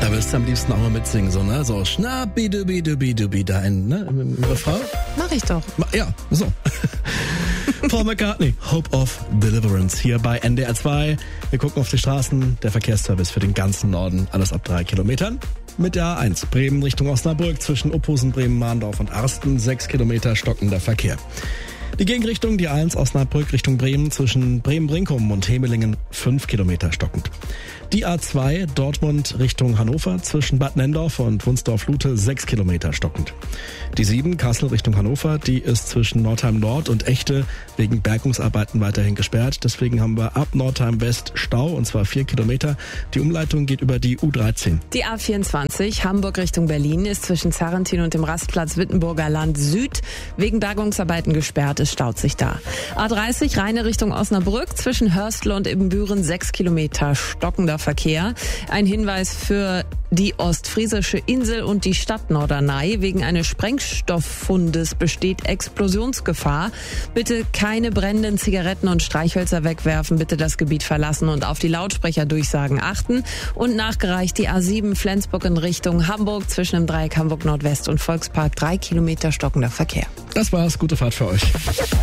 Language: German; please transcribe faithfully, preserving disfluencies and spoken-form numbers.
Da willst du am liebsten auch mal mitsingen, so, ne? So, schnappi-dubi-dubi-dubi, da in, ne? Im, im Refrain? Mach ich doch. Ja, so. Paul McCartney, Hope of Deliverance, hier bei N D R zwei. Wir gucken auf die Straßen, der Verkehrsservice für den ganzen Norden, alles ab drei Kilometern. Mit der A eins, Bremen Richtung Osnabrück, zwischen Uphusen, Bremen, Mahndorf und Arsten, sechs Kilometer stockender Verkehr. Die Gegenrichtung, die A eins Osnabrück Richtung Bremen, zwischen Bremen-Brinkum und Hemelingen, fünf Kilometer stockend. Die A zwei Dortmund Richtung Hannover, zwischen Bad Nenndorf und Wunsdorf-Lute, sechs Kilometer stockend. Die sieben Kassel Richtung Hannover, die ist zwischen Nordheim Nord und Echte wegen Bergungsarbeiten weiterhin gesperrt. Deswegen haben wir ab Nordheim West Stau, und zwar vier Kilometer. Die Umleitung geht über die U dreizehn. Die A vierundzwanzig Hamburg Richtung Berlin ist zwischen Zarrentin und dem Rastplatz Wittenburger Land Süd wegen Bergungsarbeiten gesperrt. Es staut sich da. A dreißig Rheine Richtung Osnabrück, zwischen Hörstel und Ibbenbüren, sechs Kilometer stockender Verkehr. Ein Hinweis für die ostfriesische Insel und die Stadt Norderney. Wegen eines Sprengstofffundes besteht Explosionsgefahr. Bitte keine brennenden Zigaretten und Streichhölzer wegwerfen. Bitte das Gebiet verlassen und auf die Lautsprecherdurchsagen achten. Und nachgereicht die A sieben Flensburg in Richtung Hamburg, zwischen dem Dreieck Hamburg Nordwest und Volkspark, drei Kilometer stockender Verkehr. Das war's, gute Fahrt für euch.